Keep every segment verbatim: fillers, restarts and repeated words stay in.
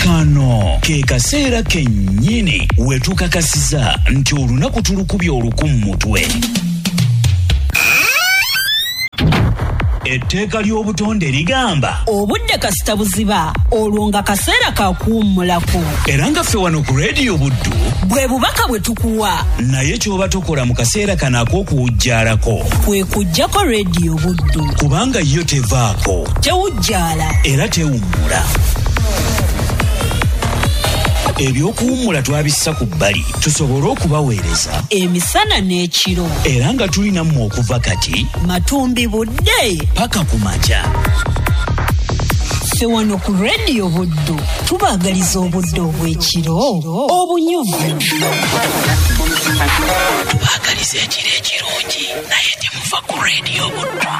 kano ke kaseera kennyini wetukakasiza nti olunaku tulukubye olukumu mutwe. Etteeka ly'obutonde ligamba obudde kasita buziba olwo nga kaseera kakuwummulako. Era nga ffe wano ku Radio Buddu bwe bubaka bwe tukuwa naye ky'oba tokola mu kaseera kano ak'okuwujjaalako kwe kuggyako Radio Buddu kubanga yo tevaako, tewujjaala era tewummula. Ebyokuwummula twabissa ku bbali tusobole okubaweereza emisana n'ekiro, era nga tulina mmwe okuva kati matumbi budde paka ku makya. Ffe wano ku Radio Buddu tubaagaliza obudde obw'ekiro obunyuvu. Tubaagaliza ekiro ekirungi naye temuva ku Radio Buddu.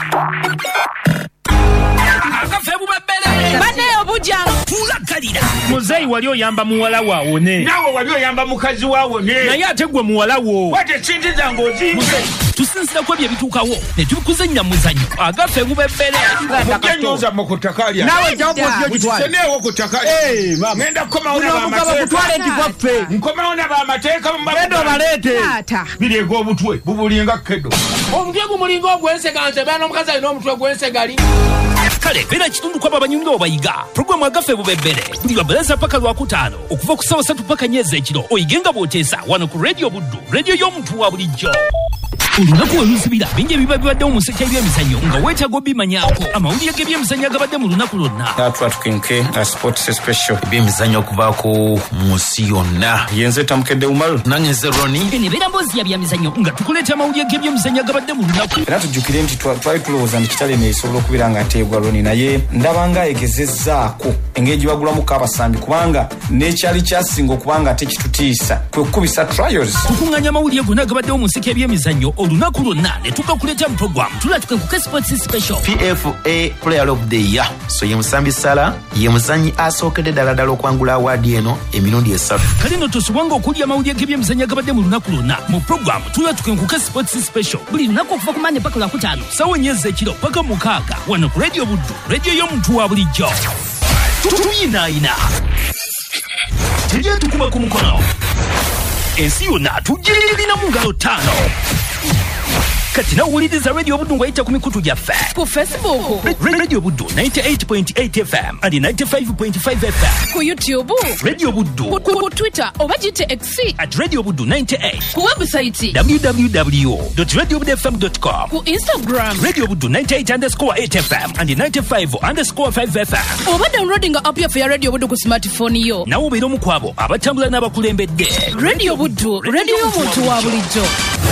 Akafe bubebele Bane obuja tulakalira muzeyi wali oyamba muwala waawone, nawe wali oyamba mukazi waawone, naye ate gwe muwala wo wate sinti zange ozimu tusinzira ku ebyo ebituukawo ne tubikuzannya muzanyo agafe bubebele kujenyoza mu kutaka lya nawe jawuko kitwale mukiseneewo ku ttaka eh mama ngenda kukomawo uno mugabo kutwale ndi kwaffe nkomawo n'abamateeka endo balete biri eg'obutwe bubulinga kedo omutwe gumulinga ogw'ensega nze baana omukazi alina omutwe gw'ensegali. Kale beera kitundu kwabo abanyumira obayiga puroguramu agafe bubebere buli lwabalansa paka lwakutaano okuva ku ssaawa ssatu paka nnyezi ekiro oyige nga bw'oteesa wano ku Radio Buddu, rediyo y'omuntu wa bulijjo. Olunaku oluzibira bingi ebiba bibaddewo mu nsekka y'ebyemizannyo nga weetaaga obimanyaako amawulire g'ebyemizannyo agabadde mu lunaku lwonna. Twatukinke sports special ebyemizannyo okuvaako mu nsi yonna. Yenze Tamukedde Umaru nange nze Roni. Eno ebeera mboozi ya byamizannyo nga tukuleeta amawulire g'ebyemizannyo agabadde mu lunaku. Era tujjukire nti twali tulowooza nti kitale esobola okubeera nga nteebwa Roni, naye ndaba nga egezezzaako engeri gye bagulamuko abasambi kubanga n'ekyali kyasinga okubanga ate kitutiisa kwe kukubisa trials. Tukuŋŋaanya amawulire gonna agabaddewo mu nsekka y'ebyemizannyo olunaku lwonna ne tugakuleeta mu puroguramu tulatukenkuke sports special. P F A Player of the Year so ye Musambi Sala ye muzannyi asookedde ddala ddala okwangula awaadi eno emirundi esatu. Kale nno tosobwanga okulya amawulire g'ebyemizannyo agabadde mu lunaku lwonna mu puroguramu tulatukenkuke sports special buli lunaku okuva ku Mande paka lwakutaano ssaawa nnyezi ekiro paka mukaaga wano ku Radio Buddu, rediyo y'omuntu wa bulijjo. Tuyinaayina tujye tukuba ku mukono ensi yonna tugirina mu ngalo ttaano. Kati nawuliriza Radio Buddu ng'ayita ku mikutu gyaffe ku Facebook, Radio Buddu ninety-eight point eight F M and ninety-five point five F M, ku YouTube, Radio Buddu ku, ku, ku Twitter oba gite X at Radio Buddu ninety-eight, ku website w w w dot radio buddu f m dot com, ku Instagram Radio Buddu ninety-eight underscore eight F M and ninety-five underscore five F M. oba downloading app yaffe ya Radio Buddu ku smartphone yo. Nawe obeera omu ku abo abatambula n'abakulembedde. Radio Buddu, rediyo y'omuntu wa bulijjo.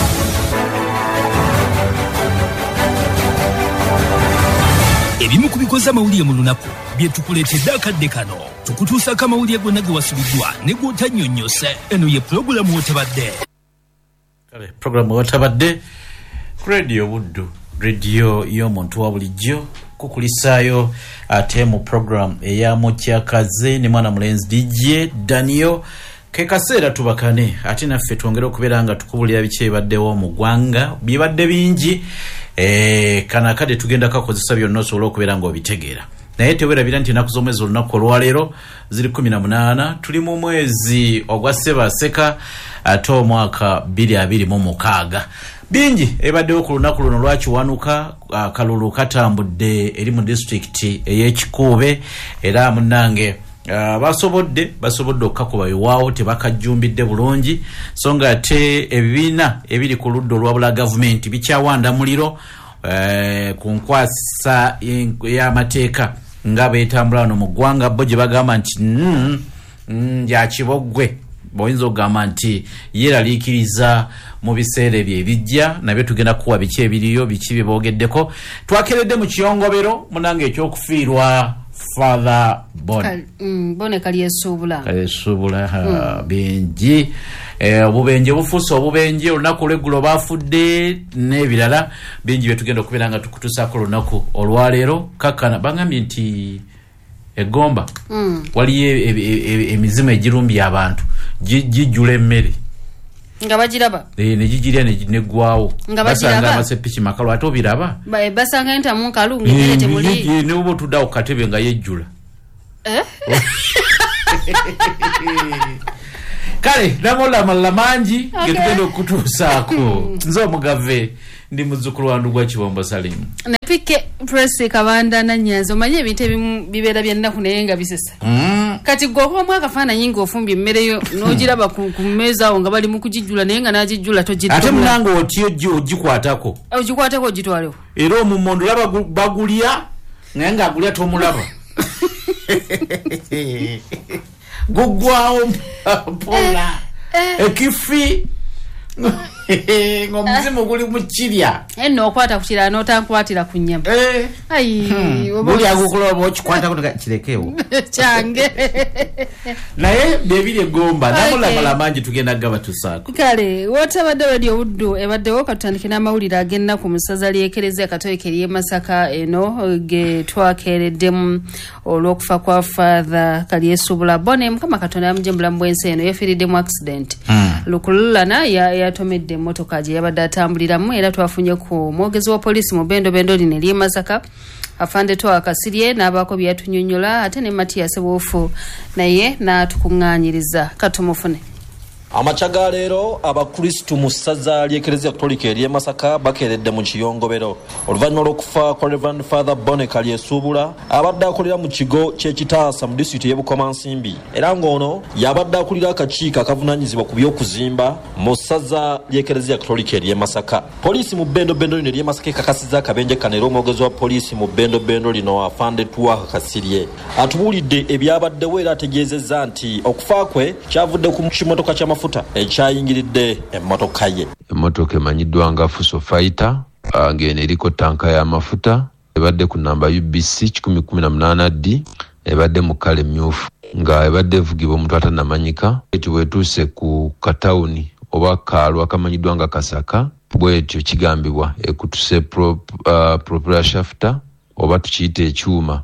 Ebimu ku bikoze amawulire mu lunaku bye tukuleetedde akadde kano tukutuusako amawulire gonna ge wasubiddwa ne gw'otannyonnyose. Eno ye pulogulaamu wotabadde. Kale pulogulaamu wotabadde ku Radio Buddu, rediyo y'omuntu wa bulijjo kukulisaayo ate mu pulogulaamu eyamukyakaze ne mwana mulenzi D J Daniel. Ke kaseera tubakane ate naffe twongere okubeera nga tukubulira biki ebibaddewo mu ggwanga bibadde bingi. Eh, kana kade tugenda kakozesa byonna osobola okubeera nga obitegeera. Naye teweerabira nti ennaku z'omwezi olunaku olwaleero ziri kumi na munaana tuli mu mwezi ogwa Ssebaseka ate omwaka bbiri abiri mu mukaaga. Bingi ebaddewo ku lunaku luno lwakiwanuka. Akalulu katambudde eri mu disitulikiti ey'Ekikuube era munnange Uh, basobodde basobodde okukakuba biwaawo tebakajjumbidde bulungi so nga ate ebibiina ebiri ku ludda olwabula gavumenti bikyawanda muliro uh, ku nkwasa y'amateeka nga beetambula wano mu ggwanga bo gye bagamba nti mm, mm, yakibogwe boyinza okugamba nti yeeraliikiriza mu biseera ebyo ebijja nabyo tugenda kuwa biki ebiriyo biki biboogeddeko. Twakeredde mu kiyongobero munange ekyokufiirwa Father Bon Kal, mm, Bone Kalyesuubula Kalyesuubula mm. Benji eh, obubenje bufuuse obubenje olunaku lw'eggulo baafudde n'ebirala bingi bye tugenda okubeera nga tukutuusaako olunaku olwaleero. Kakkana bangambye nti eggomba mm. waliyo emizimu egirumbya abantu gijjula emmere nga bagiraba eh ne gijirya ne gwawo basanga amasepiki makalu ate obiraba ba basanga enta mu kalu ngirete muli ne obo tudawo katebe nga yejjula eh kale namola amalala mangi Okay. getugenda okutuusaako nze omugave ndi muzzukulu wandu gwa Kiwombo Salimu nepike press kabanda na nyanzo manye ebintu ebimu bibeera bya nnaku naye nga bisesa Mm. kati gwe okubamu akafaananyi ng'ofumbye emmere yo n'ogiraba ku ku mmeeza awo nga bali mu kugijjula naye nga n'agijjula ate togiddula munange otyo gyo ogikwatako ogikwateko ogitwalewo era omumondo laba gu- bagulya naye ng'agulya tomulaba gugwawo mpola ekifi ng'omuzimu guli mu kirya enno okwata ku kirala n'otankwatira ku nnyama ayi oba buli agukuloba okikwatako kirekewo kyange naye bebiri egomba Okay. namulamala mangi tugenda gaba tusaako kale wotabadde radio buddu ebaddewo katutandike n'amawulire ag'ennaku mu ssaza ly'ekereziya katolika ery'e Masaka eno ge twakeereddemu olw'okufa kwa father Kalyesuubula Bone Mukama Katonda yamugye mu bulamu bw'ensi eno yafiiridde mu accident lukululana ya- yatomedde emmotoka gye yabadde atambuliramu era twafunye ku mwogezi wa poliisi mu bendo bendo lino ery'e Masaka afande Twaha Kasirye n'abaako byatunyonnyola ate ne Matiyasi Buufu naye n'atukuŋŋaanyiriza katumufune. Amaca ga leero abakristu mu ssaza ly'ekereziya katolika ery'e Masaka bakeeredde mu kiyongobero oluvannyuma lw'okufa kwa Reverend Father Bone Kalyesuubula abadde akolera mu kigo ky'ekitaasa mu disitulikiti y'e Bukomansimbi era ng'ono y'abadde akulira akakiiko akavunaanyizibwa ku by'okuzimba mu ssaza ly'ekereziya katolika ery'e Masaka. Poliisi mu bbendo bbendo lino ery'e Masaka ekakasizza akabenje kano era omwogezi wa poliisi mu bbendo bbendo lino afande Twaha Kasirye atubuulidde ebyabaddewo era ategeezezza nti okufa kwe kyavudde ku kimotoka ky'amafuta ekyayingiridde emmotoka ye. Emmotoka emanyiddwa nga Fuso Fighter uh, ng'eno eriko tanka y'amafuta ebadde ku namba U B C one one eight nine D ebadde mu kkala emmyufu nga ebadde evugibwa omuntu atannamanyika ekyo bwetuuse ku katawuni oba kaalo akamanyiddwa nga Kasaka bwetyo kigambibwa ekutuse pro, uh, propeller shafter oba tukiyita ekyuma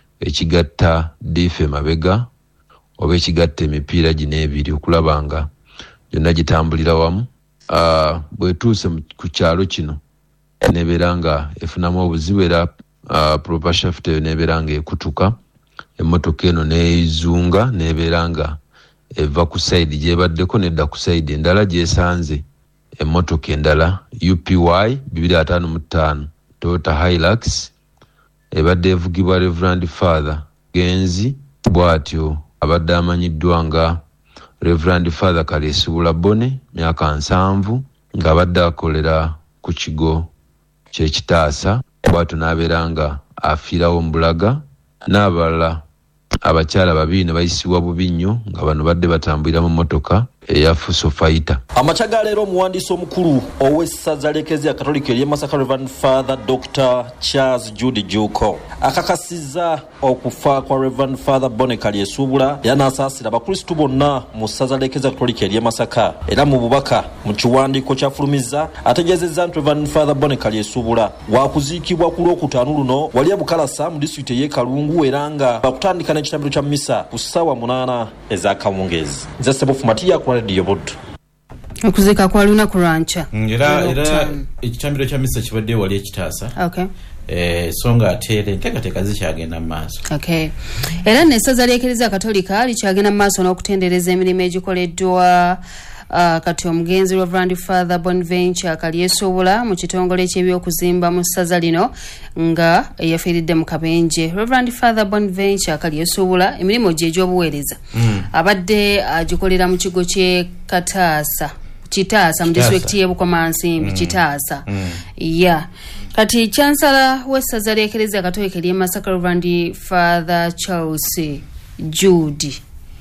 ekigatta diifu emabega oba ekigatta emipiira gino ebiri okulaba nga gyonna gitambulira wamu. Uh, bwetuuse ku kyalo kino nebeera nga efunamu obuzibu era uh, proper shaft eyo nebeera nga ekutuka emmotoka eno neizunga nebeera nga eva ku side gyebaddeko nedda ku side endala gyesanze emmotoka endala U P Y two five five Toyota Hilux ebadde evugibwa Reverend Father Genzi bwatyo abadde amanyiddwa nga Reverend Father Kalyesuubula Bone myaka nsanvu nga abadde akolera ku kigo ky'ekitaasa bwatyo n'abeera nga afiirawo mu Bulaga n'abalala abakyala babiri ne bayisibwa bubi nnyo nga bano badde batambulira mu mmotoka eya Fuso Fighter. Amaca ga leero omuwandiisi omukulu ow'essaza ly'ekereziya katolika ery'e Masaka Reverend Father Doctor Charles Jude Juko akakasizza okufa kwa Reverend Father Bone Kalyesuubula era n'asaasira abakristu bonna mu ssaza ly'ekereziya katolika ery'e Masaka era mu bubaka mu kiwandiiko kyafulumizza ategeezezza nti Reverend Father Bone Kalyesuubula waakuziikibwa ku lwokutaano luno wali e Bukalasa mu disitulikiti ey'e Kalungu era nga bakutandika n'ekitambiro kya mmisa ku ssaawa munaana ez'akawungeezi. Nze Sebofu Matiya ku Radio Buddu. Okuziika kwa lunaku lwanca era era ekitambiro kya misa kibadde wali ekitaasa okay. eh, so nga ate enteekateeka zikyagenda mu maaso. Okay. Era n'essaza ly'ekereziya katolika likyagenda mu maaso n'okutendereza emirimu egikoleddwa uh, kati omugenzi Reverend Father Bonaventure Kalyesuubula mu kitongole ky'ebyokuzimba mu ssaza lino nga yafiiridde mu kabenje. Reverend Father Bonaventure Kalyesuubula emirimu gye egy'obuweereza mm. abadde agikolera uh, mu kigo ky'e Kataasa Kitaasa mu disitulikiti y'e Bukomansimbi mm. Kitaasa mm. yeah. Kati chansala w'essaza ly'ekereziya katolika ery'e Masaka Reverend Father Charles Jude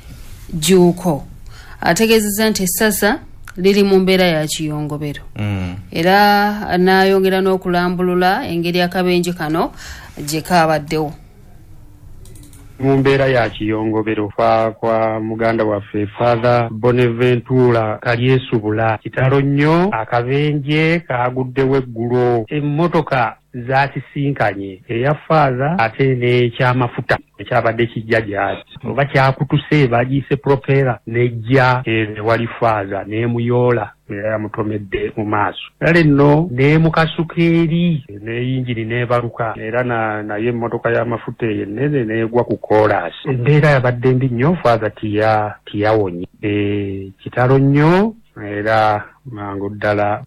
Juko ategeezezza nti essasa liri mu mbeera ya kiyongobero mm. era n'ayongera n'okulambulula engeri akabenje kano gye kaabaddewo. Mu mbeera ya kiyongobero fa kwa muganda waffe Father Bonaventure Kalyesuubula kitalo nnyo akabenje kaaguddewo eggulo emmotoka zaasisinkanye eya Father ate n'ekyamafuta ekyabadde kijja gyati oba kyakutuse bagiise propera nejja ewali Father n'emuyoola era yamutomedde mu maaso. Era nno ne mukasuka eri n'eyinjiri n'ebaluka era na naye emmotoka y'amafuta eyo ennene n'egwa ku koolaasi. Embeera yabadde mbi nnyo, Father tiya tiyawonye. E, kitalo nnyo era mangu ddala.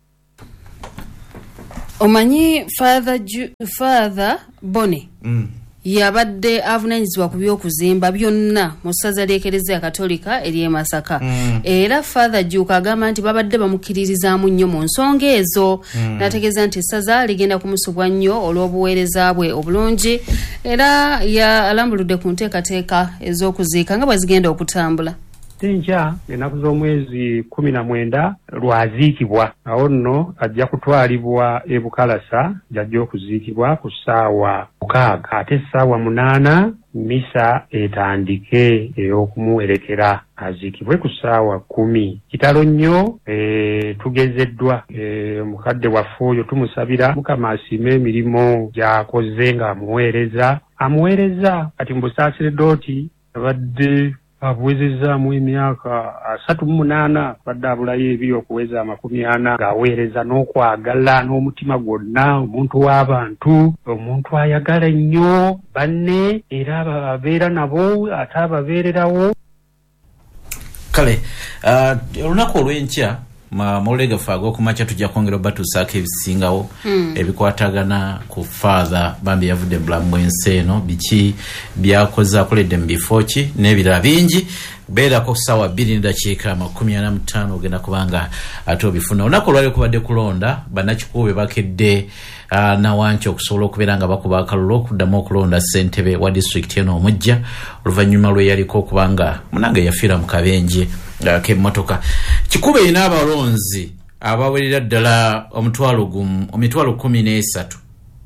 Omanyi Father Ju, Father Bone mm. yabadde avunanyizibwa ku by'okuzimba byonna mu ssaza ly'Eklezia Katolika ery'e Masaka. Mm. Era Father Juka agamba nti babadde bamukkiririzaamu nnyo mu nsonga ezo. Mm. N'ategeeza nti essaza ligenda kumusubwa nnyo olw'obuweereza bwe obulungi era yalambuludde ku nteekateeka ez'okuziika nga bwe zigenda okutambula. Tenja ennaku z'omwezi kumi na mwenda lwaziikibwa. Awo nno ajja kutwalibwa e Bukalasa gy'ajja okuziikibwa ku ssaawa mukaaga. Ate essaawa munaana misa etandike ey'okumuwerekera aziikibwe ku ssaawa kumi. Kitalo nnyo e, tugezeddwa e, mukadde waffe oyo tumusabira Mukama asiime emirimu gy'akoze ng'amuweereza. Amuweereza kati mu Busaasiredooti abadde abuwezezaamu emyaka asatu mu munaana badde abulayo ebiri okuweza amakumi ana ng'aweereza n'okwagala n'omutima gwonna, omuntu w'abantu, omuntu ayagala ennyo banne era ababeera nabo ate ababeererawo. Kale uh, olunaku olw'enkya maulega fago kumacha tujja kwongera obatusaako ebisingawo mm. ebikwatagana ku Father bambi yavudde bulamu bw'enseeno biki byakoze akoledde mu bifo ki n'ebirala bingi beerako ssaawa bbiri n'eddakiika makumi ana mu ttaano ogenda kubanga ate obifuna. Olunaku olwali kubadde kulonda bannakikuube bakedde uh, nawanki okusobola okubeera nga bakuba akalulu okuddamu okulonda ssentebe wa disitulikiti eno omujja oluvannyuma lwe yaliko okubanga munange yafiira mu kabenje uh, k'emmotoka. Kikuube erina abalonzi abawerera ddala omutwalo gumu emitwalo kumi n'esatu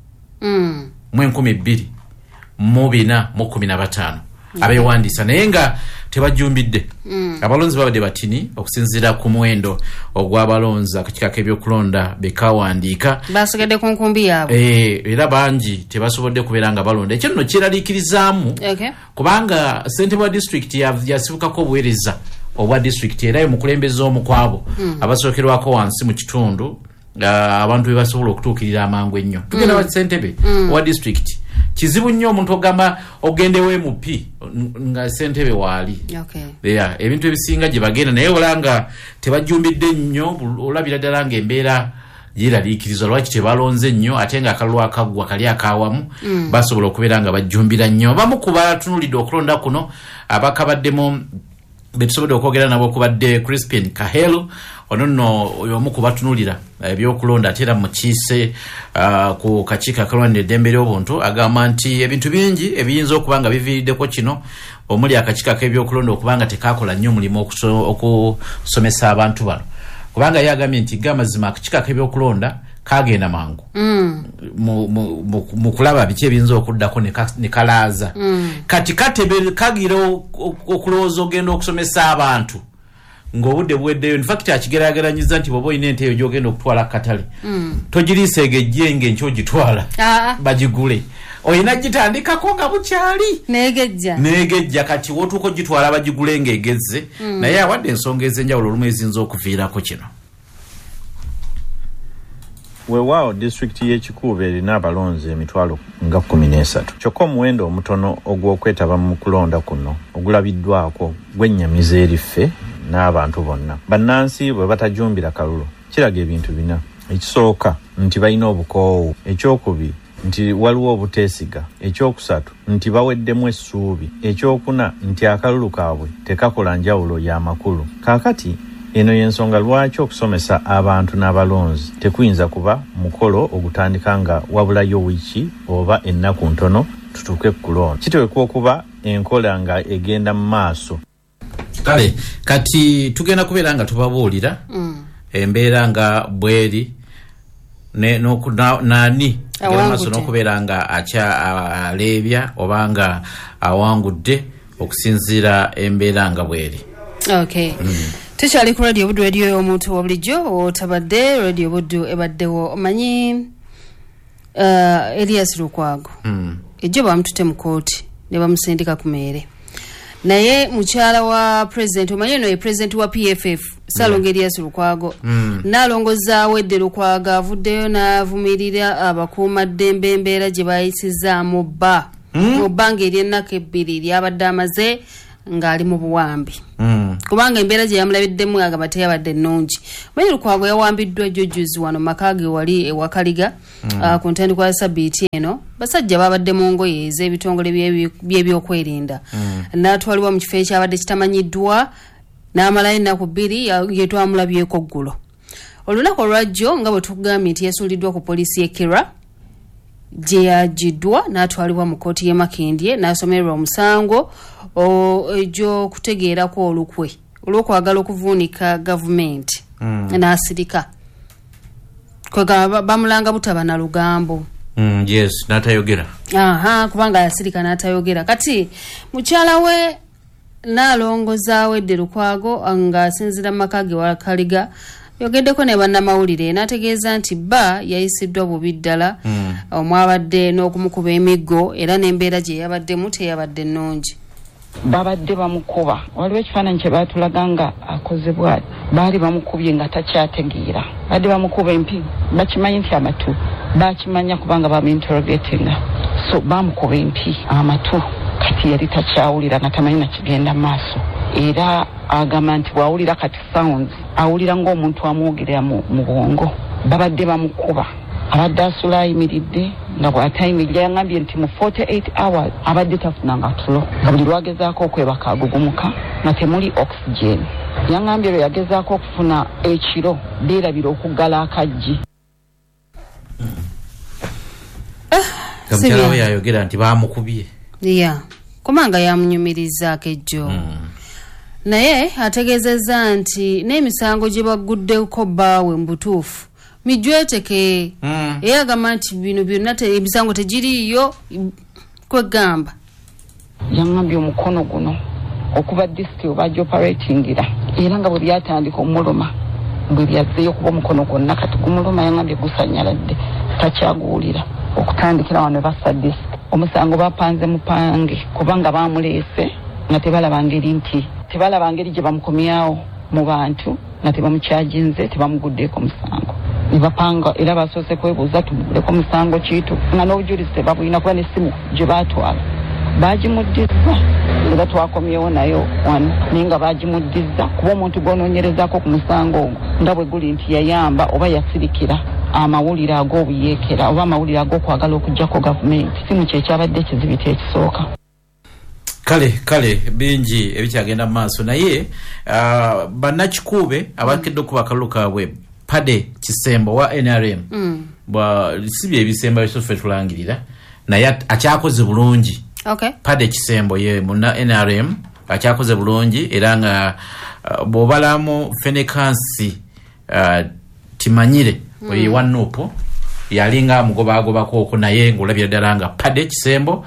mm. mu enkumi bbiri mu bina mu kumi na bataano yeah. abeewandiisa naye nga tebajumbidde. Mm. Abalonzi babadde batini okusinziira ku muwendo ogw'abalonzi akakiiko k'ebyokulonda bekawandiika basigadde ku nkumbi yaabwe. Eh, era bangi tebasobodde kubeera nga balonda. Ekyo nno kiraliikirizaamu okay. kubanga ssentebe wa disitulikiti yasibukako obuweereza obwa disitulikiti era mukulembeza omukwabo mm. abasookerwako wansi mu kitundu uh, abantu be basobola okutuukirira amangu ennyo. Tugenda mm. wa ssentebe mm. wa disitulikiti kizibu nnyo omuntu ogamba ogendewo M P nga ssentebe waali. Okay. Yeah, ebintu ebisinga gye bagenda naye olanga tebajumbidde nnyo olabira ddala ng'embeera giraliikiriza lwaki tebalonze nnyo ate nga akalulu akaggwa kali akawamu mm. basobola okubeera nga bajjumbira nnyo. Bamu ku batunulidde okulonda kuno abakabaddemu betusobodde okwogera nabo okubadde Crispin Kahelu ono nno omu ku batunulira ebyokulonda ate era mukiise uh, ku kakiiko akalwanira eddembe ly'obuntu agamba nti ebintu bingi ebiyinza okuba nga biviiriddeko kino omuli akakiiko ak'ebyokulonda okuba nga tekaakola nnyo omulimu okusomesa abantu bano kubanga ye agambye nti gamazima akakiiko ak'ebyokulonda kagenda mangu mm. mu, mu, mu, mu kulaba biki ebiyinza okuddako ne kalaaza mm. kati katebe kagira okulowooza ogenda okusomesa abantu ng'obudde buweddeyo. In fact akigeraageranyiza nti bw'oba olina ente eyo gy'ogenda okutwala katale mm. togiriiseega ejjenge nkyo ogitwala ah. bagigule olina gitandikako nga bukyali neegejja neegejja kati wotuuka ogitwala bagigule ng'egezze mm. naye awadde ensonga ez'enjawulo olumu eziyinza okuviirako kino. Weewaawo disitulikiti y'Ekikuube erina abalonzi emitwalo nga kumi n'esatu kyokka omuwendo omutono ogw'okwetaba mu kulonda kuno ogulabiddwako gwennyamiza eriffe n'abantu bonna. Bannansi bwe batajumbira kalulu kiraga ebintu bina. Ekisooka nti balina obukoowu, ekyokubiri nti waliwo obuteesiga, ekyokusatu nti baweddemu essuubi, ekyokuna nti akalulu kaabwe tekakola njawulo y'amakulu. Kaakati eno y'ensonga lwaki okusomesa abantu n'abalonzi tekuyinza kuba mukolo ogutandika nga wabulayo wiiki oba ennaku ntono tutuuke kulonda. Kiteekwa okuba enkola nga egenda mu maaso. Kale kati tugenda kubeera nga tubabuulira mm. embeera nga bweri ne nani agenda maaso n'okubeera nga akya aleebya oba nga awangudde okusinziira embeera nga bweri. Okay. Mm. Tukyali ku Radio Buddu radio y'omuntu wa bulijjo otabadde Radio Buddu ebaddewo omanyi uh, Elias Lukwago mm. ejjo bamutute mu kooti ne bamusindika ku meere naye mukyala wa president omanyi no ye president wa P F F Salongerias Lukwago mm. nalongoza wedde Lukwago avuddeyo n'avumirira abakuuma ddembe embeera gye bayisizaamu bba mm. mu bbanga ery'ennaku ebbiri lyabadde amaze ng'ali mu buwambi mm. kubanga embeera gye yamulabiddemu agamba teyabadde ennungi. Manyi Lukwago yawambiddwa jjujjuzi wano makage wali ewakaliga mm. uh, ku ntandikwa ya sabbiiti eno basajja babadde mu ngoye ez'ebitongole by'ebyokwerinda mm. n'atwalibwa mu kifo ekyabadde kitamanyiddwa n'amalayo ennaku bbiri yetwamulabyeko ggulo. Olunaku olwajjo nga bwe tugambye nti yasuuliddwa ku poliisi y'e Kira gye yagiddwa n'atwalibwa mu kkooti y'e Makindye n'asomererwa omusango egy'okutegeerako olukwe olw'okwagala okuvuunika gavumenti mm. n'asirika kwega bamulanga butaba na lugambo mm, yes n'atayogera aha kubanga yasirika n'atayogera. Kati mukyala we n'alongoza wedde Lukwago ng'asinzira mu maka ge Wakaliga yogeddeko ne bannamawulire n'ategeeza nti bba yayisiddwa bubi ddala mm. omwabadde n'okumukuba emiggo era n'embeera gye yabaddemu teyabadde ennungi. Babadde bamukuba waliwo ekifaananyi kye baatulaga nga akozebwa baali bamukubye nga takyategeera badde bamukuba empi bakimanyi nti amatu bakimanya kubanga baminterrogatinga so bamukuba empi amatu kati yali takyawulira nga tamanyi nakigenda maaso era agamba nti bwawulira kati sounds awulira ng'omuntu amwogerera mu bwongo. Babadde bamukuba abadde asula ayimiridde nga bw'atayimirira yangambye nti mu forty-eight hours abadde tafunanga tulo nga buli lwagezaako okwebaka agugumuka nga temuli oxygen. Yangambye lwe yagezaako okufuna ekiro beerabira okuggala akaggi. Kamukyala we yayogera nti baamukubye ya kumanga yamunyumirizaako ejjo mm. naye ategeezezza nti n'emisango gye bagguddeko bbaawe mu butuufu mijweteke mm. era agamba nti bino byonna emisango tegiriiyo kwegamba. Yangambye omukono guno okuba disiti oba gyoperatingira era nga bwe byatandika omuluma bwe byazzeeyo kuba omukono gwonna kati gumuluma yangambye gusanyaladde takyaguwulira okutandikira wano bassa disiti omusango bapanze mupange kubanga bamuleese nga tebalaba ngeri nti tebalaba ngeri gye bamukomyawo mu bantu nga tebamukyaginze tebamuguddeeko musango ne bapanga era basoose kwebuuza tumugguleko musango kiitu nga n'obujulizi tebabulina kuba n'essimu gye baatwala baagimuddiza era twakomyewo nayo wano naye nga baagimuddiza kuba omuntu gw'onoonyerezaako ku musango ogwo nga bwe guli nti yayamba oba yasirikira amawulire ag'obuyeekera oba amawulire ag'okwagala okugjako gavumenti si mu kyekyabadde ekizibiti ekisooka. Kale kale bingi ebikyagenda mu maaso naye uh, bannakikuube abakedde okuba akalulu kaabwe Pade Kisembo wa N R M mm. bwa sibye ebisemba bisoffe tulangirira naye akyakoze bulungi. Okay. Pade Kisembo ye muna N R M akyakoze bulungi era nga uh, bw'obalamu Fenekansi uh, Timanyire mm. oyi wanupo yalinga mugobagobako okwo naye ng'olabira ddala nga Pade Kisembo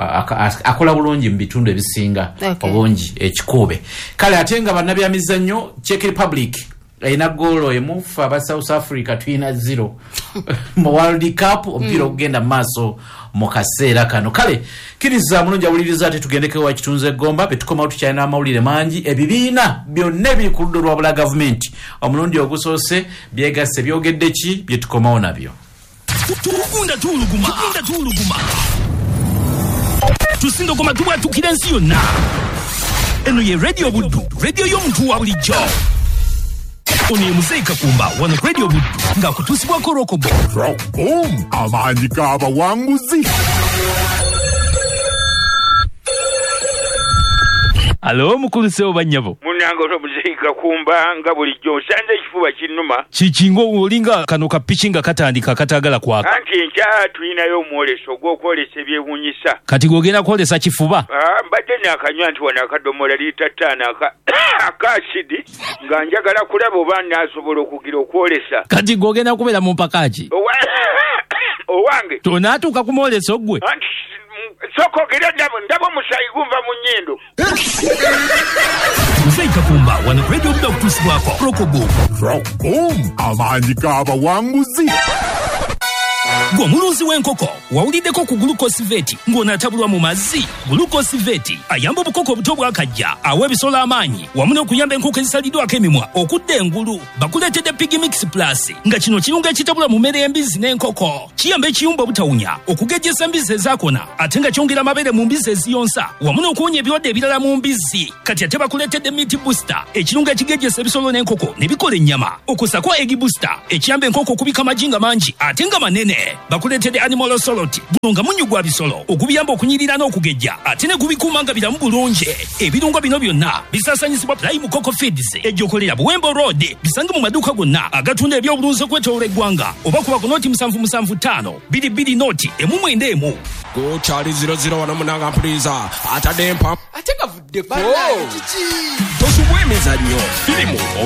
akola bulungi mu bitundu ebisinga okay. obungi ekikuube. Kale ate nga bannabyamizannyo Czech Republic ina golo emufa aba South Africa twina zero mu World Cup ompira ogenda mm. maaso mu kaseera kano. Kale kiriza mulungi awuliriza ate tugendeke wa kitunze gomba betukoma tukyalina amawulire mangi ebibiina byonna ebiri ku ludda lwa bula gavumenti omulundi ogusoose byegasse byogedde ki byetukomawo nabyo. Tukunda tuluguma tukunda tuluguma tusinga goma tuba tukira ensi yonna. Eno ye Radio Buddu, radio y'omuntu wa bulijjo. Ono ye Muzeeyi Kakumba wano Radio Buddu ng'akutuusibwako Rokobo. Boom! Amaanyi g'abawanguzi. Alo mukulu sebo banyabo. Munango to Muzeeyi Kakumba nga bulijjo sanze kifuba kinnuma. Kikingo olinga kano kapichinga katandika katagala kwako. Anti nja tulinayo omwoleso gw'okwolesa ebyewuunyisa. Kati gwogenda kwolesa kifuba? Ah, mbadde nakanywa nti wano akadomola liita ttaano aka asidi nga njagala kulaba oba naasobola okugira okwolesa. Kati gwogenda kubeera mu mpakaki? Owange. Tonaatuuka ku mwoleso gwe? Soko gira ndabo ndabo musayi gumva mu nnyindo. Muzeeyi Kakumba wano Radio Buddu okutuusibwako Rokobo. Boom! Amaanyi g'abawanguzi. gwe omulunzi w'enkoko wawuliddeko ku gulukosiveti ng'onaatabulwa mu mazzi. Gulukosiveti ayamba obukoko obuto bwakajja, awa ebisolo amaanyi wamu n'okuyamba enkoko ezisaliddwako emimwa okudda engulu. Bakuleetedde Pigimix Plus nga kino kirungo ekitabula mu mmere y'embizzi n'enkoko. Kiyamba ekiyumba obutawunya, okugejjesa embizzi ezaakona ate nga kyongera amabeere mu mbizzi eziyonsa wamu n'okuwonya ebirwadde ebirala mu mbizzi. Kati ate bakuleetedde Meat Booster, ekirungo ekigejjesa ebisolo n'enkoko ne bikola ennyama. Okusako Egg Booster, ekiyamba enkoko okubika amagi nga mangi ate nga manene. Bakuleetedde Animal Ocelot, guno nga munyu gwa bisolo ogubiyamba okunyirira n'okugejja ate ne gubikuuma nga biramu bulungi. Ebirungo bino byonna bisaasanyizibwa Prime Coco Feeds ejjokolera Buwembo Road. Bisange mu maduuka gonna agatunda ebyobulunzi okwetooloola eggwanga oba kuba ku nooti musanvu musanvu ttaano bbiri bbiri nooti emu mwenda emu. Gochali zero zero wana munanga mpuliza atadde mpa ate kavuddeko tosubwa emizannyo firimu